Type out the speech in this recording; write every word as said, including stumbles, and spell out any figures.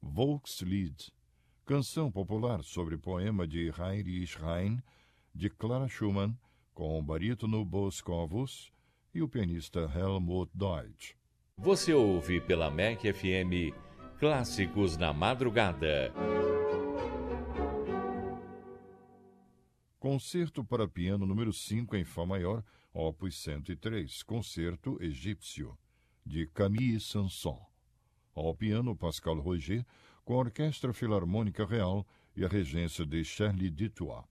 Volkslied, canção popular sobre poema de Heinrich Heine, de Clara Schumann, com o barítono Boscovus e o pianista Helmut Deutsch. Você ouve pela M E C F M Clássicos na Madrugada. Concerto para piano número cinco em Fá maior, opus cento e três, Concerto Egípcio, de Camille Saint-Saëns. Ao piano, Pascal Roger, com a Orquestra Filarmônica Real e a regência de Charles Dutoit.